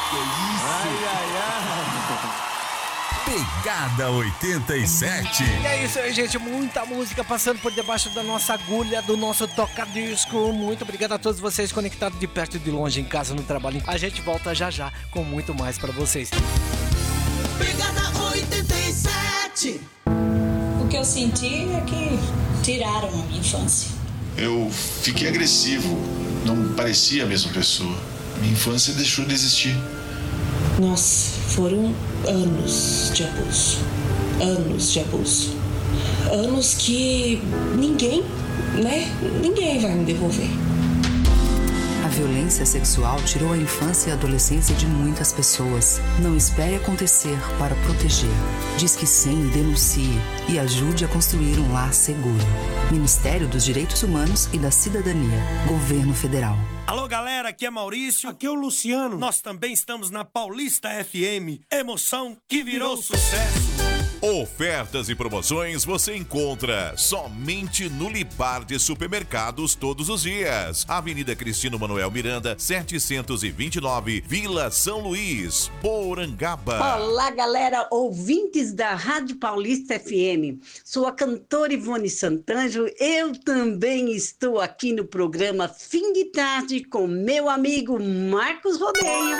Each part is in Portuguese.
Que isso? Ai, ai, ai. Pegada 87. E é isso aí, gente. Muita música passando por debaixo da nossa agulha, do nosso toca-disco. Muito obrigado a todos vocês conectados de perto e de longe, em casa, no trabalho. A gente volta já já com muito mais pra vocês. Pegada 87. O que eu senti é que tiraram a minha infância. Eu fiquei agressivo, não parecia a mesma pessoa. Minha infância deixou de existir. Nossa, foram anos de abuso. Anos de abuso. Anos que ninguém vai me devolver. A violência sexual tirou a infância e a adolescência de muitas pessoas. Não espere acontecer para proteger. Diz que sim, denuncie e ajude a construir um lar seguro. Ministério dos Direitos Humanos e da Cidadania. Governo Federal. Alô, galera, aqui é Maurício. Aqui é o Luciano. Nós também estamos na Paulista FM. Emoção que virou sucesso. Ofertas e promoções você encontra somente no Libar de Supermercados todos os dias. Avenida Cristino Manuel Miranda, 729, Vila São Luís, Porangaba. Olá, galera, ouvintes da Rádio Paulista FM. Sou a cantora Ivone Santanjo. Eu também estou aqui no programa Fim de Tarde com meu amigo Marcos Rodeio.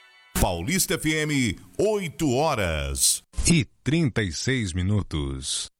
Paulista FM, 8 horas e 36 minutos.